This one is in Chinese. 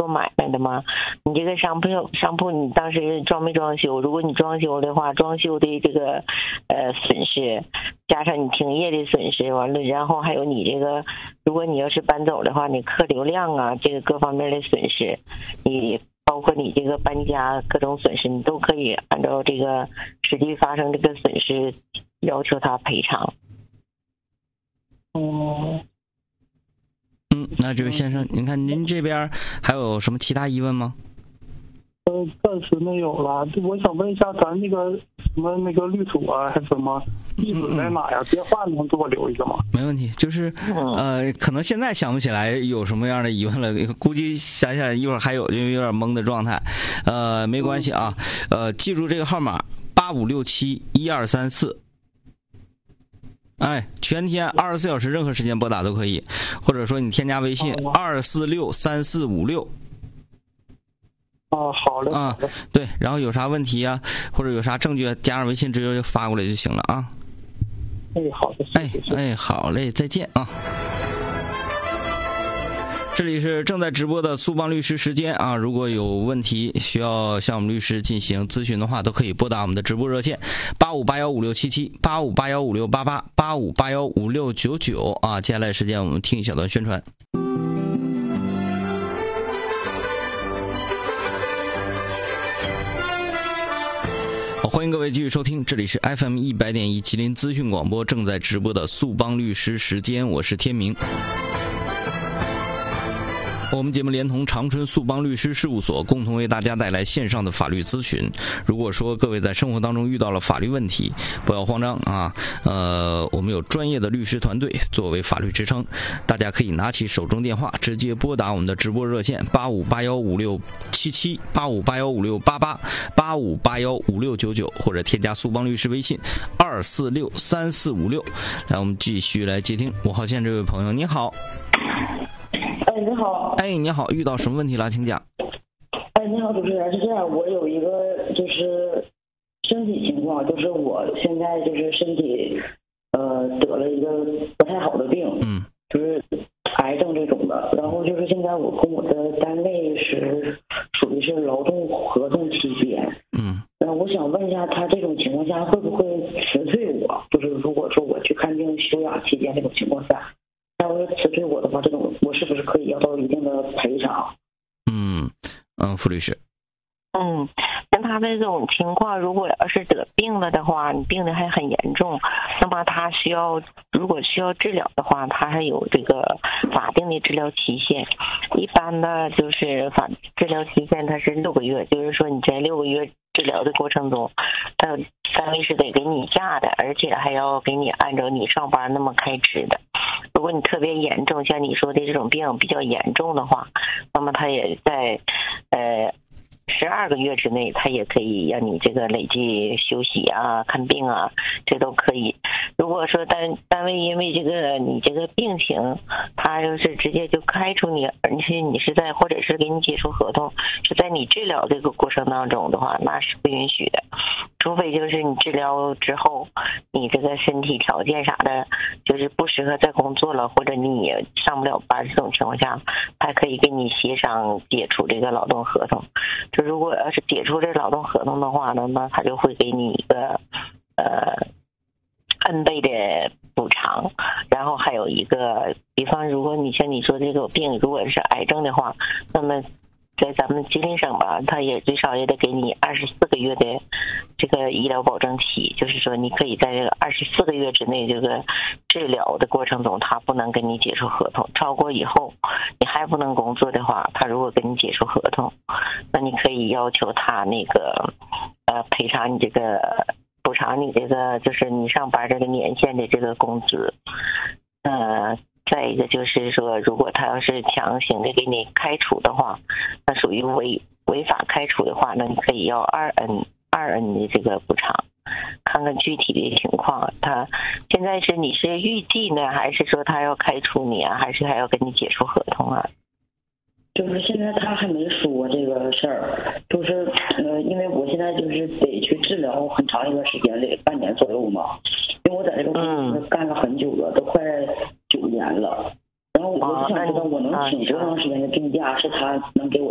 做买卖的嘛，你这个商铺你当时装没装修？如果你装修的话，装修的这个损失，加上你停业的损失，完了然后还有你这个，如果你要是搬走的话，你客流量啊，这个各方面的损失，你包括你这个搬家各种损失，你都可以按照这个实际发生这个损失要求他赔偿。 那这位先生，您看您这边还有什么其他疑问吗？ 暂时没有了。我想问一下，咱那个什么那个律所还是什么地址在哪呀？电话能给我留一个吗？ 没问题，就是可能现在想不起来有什么样的疑问了，估计想想一会儿还有，因为有点懵的状态。没关系啊，记住这个号码85671234。全天24小时任何时间拨打都可以，或者说你添加微信2463456。 好嘞。 对，然后有啥问题啊，或者有啥证据，加上微信直接就发过来就行了啊。 好的，谢谢。 好嘞，再见啊。这里是正在直播的苏邦律师时间啊，如果有问题需要向我们律师进行咨询的话，都可以拨打我们的直播热线85815677 85815688 85815699啊。接下来时间我们听一小段宣传。欢迎各位继续收听，这里是 FM 100.1吉林资讯广播正在直播的苏邦律师时间，我是天明。我们节目连同长春苏邦律师事务所共同为大家带来线上的法律咨询。如果说各位在生活当中遇到了法律问题，不要慌张啊，我们有专业的律师团队作为法律支撑，大家可以拿起手中电话直接拨打我们的直播热线85815677 85815688 85815699，或者添加苏邦律师微信2463456。来，我们继续来接听5号线这位朋友，你好。 你好。 你好，遇到什么问题了，请讲。 你好，主持人，是这样，我有一个就是身体情况，就是我现在就是身体得了一个不太好的病，就是癌症这种的。然后就是现在我跟我的单位是属于是劳动合同期间，然后我想问一下，他这种情况下会不会辞退我？就是如果说我去看病休养期间这种情况下，他要是辞退我的话，这种我是不是可以要到一定的赔偿？ 傅律师。 像他这种情况，如果要是得病了的话，你病得还很严重，那么他如果需要治疗的话，他还有这个法定的治疗期限。一般的就是治疗期限它是6个月，就是说你在6个月治疗的过程中，他单位是得给你假的，而且还要给你按照你上班那么开支的。如果你特别严重，像你说的这种病比较严重的话，那么他也在12个月之内，他也可以让你这个累计休息啊、看病啊，这都可以。如果说单位因为你这个病情，他要是直接就开除你，而且你是或者是给你解除合同，是在你治疗这个过程当中的话，那是不允许的。除非就是你治疗之后，你这个身体条件啥的，就是不适合再工作了，或者你也上不了班，这种情况下，还可以跟你协商解除这个劳动合同。就如果要是解除这劳动合同的话呢，那他就会给你一个N 倍的补偿，然后还有一个，比方如果你像你说这个病，如果是癌症的话，那么在咱们吉林省吧，他也最少也得给你24个月的这个医疗保证期，就是说你可以在这个24个月之内这个治疗的过程中，他不能跟你解除合同，超过以后你还不能工作的话，他如果跟你解除合同，那你可以要求他那个赔偿你这个补偿你这个就是你上班这个年限的这个工资。再一个就是说，如果他要是强行的给你开除的话，那属于违法开除的话，那你可以要2N 的这个补偿。看看具体的情况，他现在你是预计呢，还是说他要开除你啊，还是还要跟你解除合同啊？ 就是现在他还没说这个事儿，就是因为我现在就是得去治疗很长一段时间，得半年左右嘛。因为我在这个公司干了很久了，都快9年了。然后我就想知道，我能请多长时间的病假是他能给我